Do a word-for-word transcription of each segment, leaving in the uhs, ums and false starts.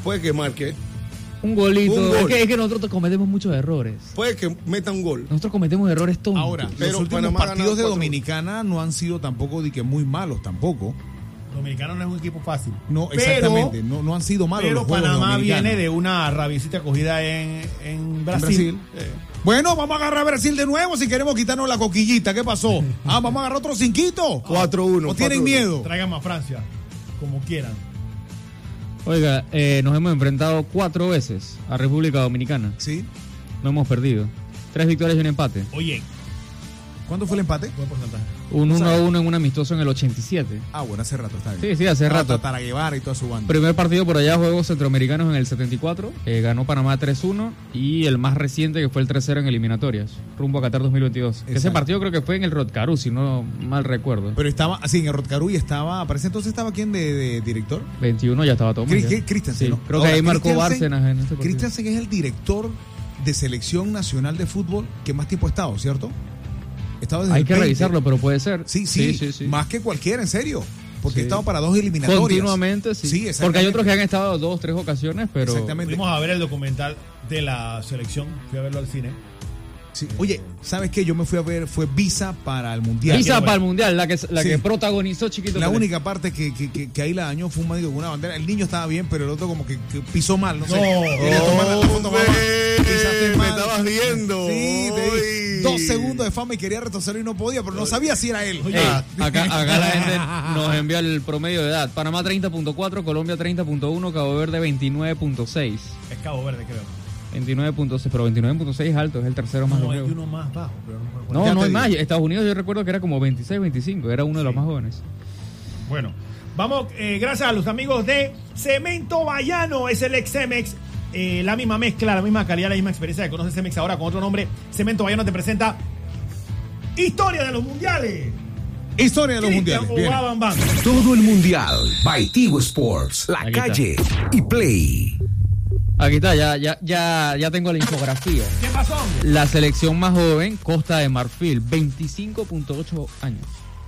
puede que marque. Un golito. Un gol. es, que, es que nosotros cometemos muchos errores. Puede que meta un gol. Nosotros cometemos errores tontos. Ahora, Pero los últimos Panamá partidos de ganó cuatro. Dominicana no han sido tampoco de que muy malos tampoco. Dominicano no es un equipo fácil. No, Pero- exactamente. No, no han sido malos Pero los juegos de Panamá Dominicana. viene de una rabiecita cogida en, en Brasil. Brasil. Eh, Bueno, vamos a agarrar a Brasil de nuevo si queremos quitarnos la coquillita. ¿Qué pasó? Ah, vamos a agarrar otro cinquito. cuatro uno. ¿O tienen cuatro uno. miedo? Traigan más Francia, como quieran. Oiga, eh, nos hemos enfrentado cuatro veces a República Dominicana. Sí. No hemos perdido. Tres victorias y un empate. Oye, ¿Cuándo fue el empate? buen porcentaje. Un O sea- uno a uno en un amistoso en el ochenta y siete. Ah, bueno, hace rato está bien. Sí, sí, hace rato. Tatara Guevara y toda su banda. Primer partido por allá, Juegos Centroamericanos en el setenta y cuatro. Eh, ganó Panamá tres uno. Y el más reciente que fue el tres cero en eliminatorias. Rumbo a Qatar dos mil veintidós. Que ese Exacto. partido creo que fue en el Rotcarú, si no mal recuerdo. Pero estaba, así en el Rotcarú y estaba, parece entonces estaba quién de, de director? veintiuno ya estaba todo mal, Cri- ya. Cri- Christensen, Sí, ¿no? creo que Ahora, ahí marcó Christensen- Bárcenas en ese partido. Christensen es el director de selección nacional de fútbol que más tiempo ha estado, ¿cierto? Estaba desde Hay el que veinte. revisarlo, pero puede ser. Sí, sí, sí, sí. más que cualquiera, en serio. Porque Sí. he estado para dos eliminatorias. Continuamente, sí. Sí, Porque hay exactamente. otros que han estado dos, tres ocasiones, pero... Exactamente. Fuimos a ver el documental de la selección. Fui a verlo al cine. Sí. Oye, ¿sabes qué? Yo me fui a ver, fue Visa para el Mundial. Visa bueno. para el Mundial, la que, la Sí. que protagonizó Chiquito. La Pérez. única parte que, que, que, que ahí la dañó fue un médico con una bandera. El niño estaba bien, pero el otro como que, que pisó mal, no sé. No. Quería tomar la foto, mamá. Pisaste Me mal. estabas riendo. Sí, te di Ay. dos segundos de fama y quería retroceder y no podía, pero no sabía si era él. Ey, acá, acá la gente nos envía el promedio de edad. Panamá treinta punto cuatro, Colombia treinta punto uno, Cabo Verde veintinueve punto seis. Es Cabo Verde, creo. veintinueve punto seis, pero veintinueve punto seis es alto, es el tercero más No, hay longevo. uno más bajo, pero no me acuerdo. No, Ya no te hay digo. más. Estados Unidos yo recuerdo que era como veintiséis, veinticinco, era uno de los más jóvenes. Bueno, vamos, eh, gracias a los amigos de Cemento Bayano, es el ex Cemex. Eh, la misma mezcla, la misma calidad, la misma experiencia que conoce Cemex ahora con otro nombre. Cemento Bayano te presenta Historia de los Mundiales. Historia de los Cristian mundiales. Bien. Obabam Bam. Todo el mundial. By Tigo Sports. La Aquí está. calle y Play. Aquí está, ya, ya, ya, ya tengo la infografía. ¿Qué pasó, hombre? La selección más joven, Costa de Marfil, veinticinco punto ocho años.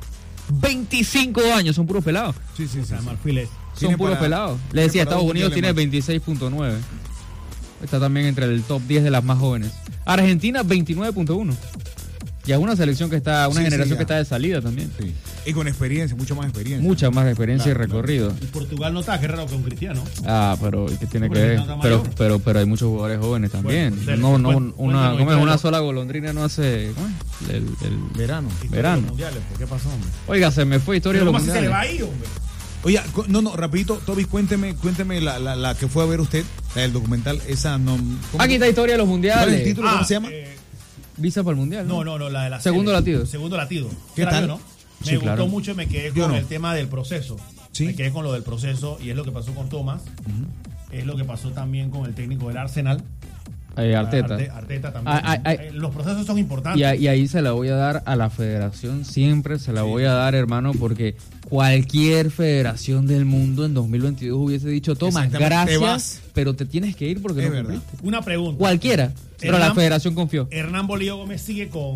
veinticinco años, son puros pelados. Sí, sí, sí. O sea, sí. Marfiles. Son Tiene puros para- pelados. Le tiene decía, para Estados dos Unidos mundiales tiene más. veintiséis punto nueve. Está también entre el top diez de las más jóvenes. Argentina, veintinueve punto uno. Ya es una selección que está, una Sí, sí, generación ya. que está de salida también. Sí. Y con experiencia, mucha más experiencia. Mucha más experiencia Claro, y recorrido. Y Portugal no está, qué raro que un cristiano. Ah, pero ¿qué tiene Hombre, que ver? no está Pero, mayor. pero, pero hay muchos jugadores jóvenes también. Bueno, dale, no, no, cuéntanos, una, cuéntanos, ¿cómo es? Una cuéntanos. sola golondrina no hace. ¿cómo es? El, el- Verano. Historia de Verano. los mundiales, pues, ¿qué pasó, hombre? Oiga, se me fue historia de Pero los ¿cómo así se le va mundiales. ahí, hombre? Oye, cu- no, no, rapidito, Toby, cuénteme, cuénteme la, la, la que fue a ver usted, la del documental, esa no... ¿cómo- Aquí está historia de los ¿Cuál es el mundiales. título? ¿Cómo se llama? eh, Visa para el mundial. no, no, no, la de la Segundo serie. latido. Segundo latido. ¿Qué ¿La tal? vio, no? Me Sí, gustó claro. mucho y me quedé Yo con no. el tema del proceso. Sí. Me quedé con lo del proceso y es lo que pasó con Thomas. Es lo que pasó también con el técnico del Arsenal. Eh, Arteta. Arte- Arteta también. Ah, ah, ah. Eh, Los procesos son importantes. Y, a- y ahí se la voy a dar a la federación, siempre se la voy a dar, hermano, porque cualquier federación del mundo en dos mil veintidós hubiese dicho, Tomás, Exactamente, te gracias, vas. pero te tienes que ir porque Es no verdad. cumpliste. Una pregunta. Cualquiera, pero la Hernán- federación confió. Hernán Bolillo Gómez sigue con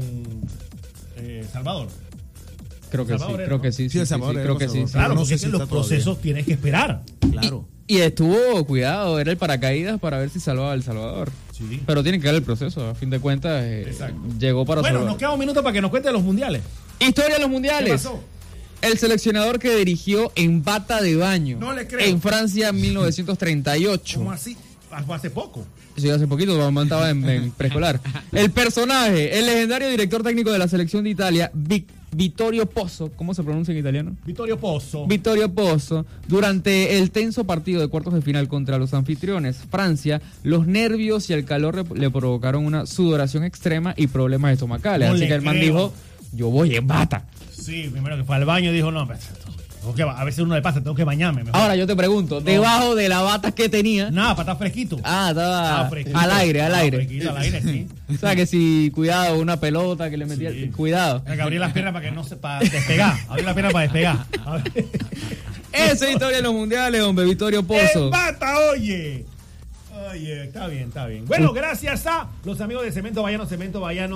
eh, Salvador. Creo que sí, Salvador era, creo ¿no? que sí, Sí, sí, El sí, Salvador sí, era creo con que sí. Salvador. sí. Claro, no porque sé es que si los está todavía. procesos tienes que esperar. Claro. Y estuvo, cuidado, era el paracaídas para ver si salvaba a El Salvador. Sí. Pero tiene que dar el proceso, a fin de cuentas, eh, Exacto. llegó para Bueno, salvar. nos queda un minuto para que nos cuente de los mundiales. Historia de los ¿Qué mundiales. pasó? El seleccionador que dirigió en bata de baño No le creo. en Francia en mil novecientos treinta y ocho. ¿Cómo así? Ah, fue hace poco. Sí, hace poquito, mamá estaba en, en preescolar. El personaje, el legendario director técnico de la selección de Italia, Vic- Vittorio Pozzo, ¿cómo se pronuncia en italiano? Vittorio Pozzo. Vittorio Pozzo, durante el tenso partido de cuartos de final contra los anfitriones, Francia, los nervios y el calor le, le provocaron una sudoración extrema y problemas estomacales. No Así le que el man creo. dijo, yo voy en bata. Sí, primero que fue al baño y dijo, no, pero, tengo que, a veces uno le pasa, tengo que bañarme. Mejor. Ahora yo te pregunto, debajo de la bata que tenía... Nada, para estar fresquito. Ah, estaba Ah, fresquito. al aire, al Ah, aire. fresquito, al aire, sí. O sea que si, cuidado, una pelota que le metía, Sí. cuidado. Hay que abrir las piernas para que no se, para despegar. Abrir las piernas para despegar. A ver. Esa historia de los mundiales, hombre, Vittorio Pozzo. ¡Empata, oye! Oye, está bien, está bien. Bueno, gracias a los amigos de Cemento Bayanos, Cemento Bayanos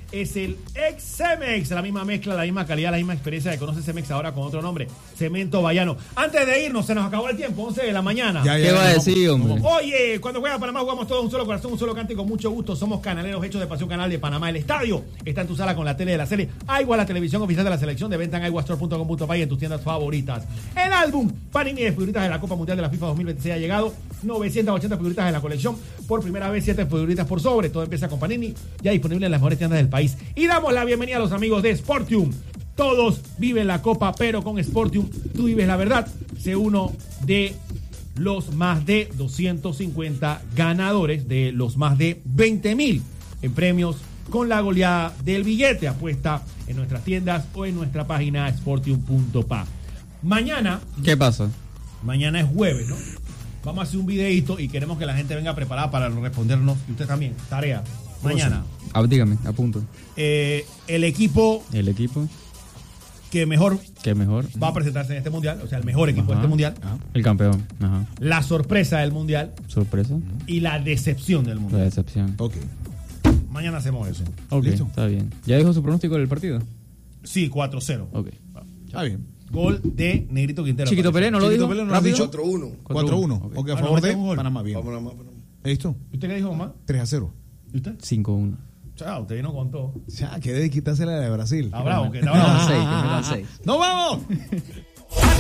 es el ex-Cemex. La misma mezcla, la misma calidad, la misma experiencia que conoce Cemex ahora con otro nombre, Cemento Bayano. Antes de irnos, se nos acabó el tiempo, once de la mañana. Ya, ya, ¿Qué va a no, decir, no, hombre? no. Oye, cuando juega Panamá jugamos todos un solo corazón, un solo canto y con mucho gusto. Somos canaleros hechos de pasión, canal de Panamá. El estadio está en tu sala con la tele de la serie Aigua, la televisión oficial de la selección, de venta en aiguastore punto com punto pa y en tus tiendas favoritas. El álbum Panini de figuritas de la Copa Mundial de la FIFA dos mil veintiséis ha llegado. novecientas ochenta figuritas en la colección. Por primera vez, siete figuritas por sobre. Todo empieza con Panini, ya disponible en las mejores tiendas del país. Y damos la bienvenida a los amigos de Sportium. Todos viven la Copa, pero con Sportium tú vives la verdad. Sé uno de los más de doscientos cincuenta ganadores, de los más de veinte mil en premios con la goleada del billete. Apuesta en nuestras tiendas o en nuestra página sportium punto pa. Mañana, ¿Qué pasa? mañana es jueves, ¿no? Vamos a hacer un videito y queremos que la gente venga preparada para respondernos. Y usted también, tarea. Mañana, Ah, dígame, apunto. eh, el equipo El equipo, que mejor ¿qué mejor? va a presentarse en este mundial, o sea, el mejor equipo de Ajá. este mundial, El campeón. Ajá. la sorpresa del mundial Sorpresa. y la decepción del La mundial. decepción. Ok. Mañana hacemos eso. Ok, Listo. está bien. ¿Ya dijo su pronóstico del partido? Sí, cuatro cero. Ok. Está bien. Gol de Negrito Quintero. Chiquito parece. Pelé, ¿no lo Chiquito dijo? Pelé, ¿no lo has ¿Rápido? dicho? cuatro uno. cuatro uno. Ok. Ok, a Ah, favor no, de un gol. Panamá. Bien. Vamos, vamos, vamos. ¿Listo? ¿Usted qué dijo, mamá? tres a cero. ¿Y usted? cinco uno. Chao, usted vino con todo. Ya, que de quitársela de Brasil. Está bravo, que está Que metan bravo. seis, que metan seis. ¡Nos vamos!